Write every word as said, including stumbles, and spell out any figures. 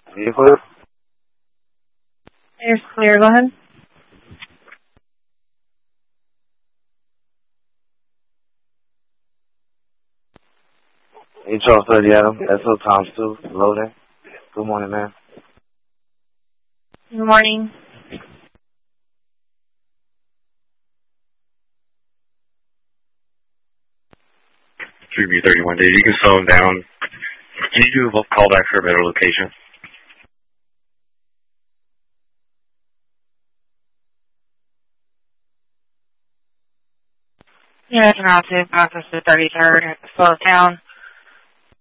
You clear? You're clear, go ahead. H R thirty Adam, S O times two, loading. Good morning, man. Good morning. three B thirty-one, Dave, you can slow him down. Can you do a callback for a better location? Yeah, it's an out to access to thirty-third, slow it down.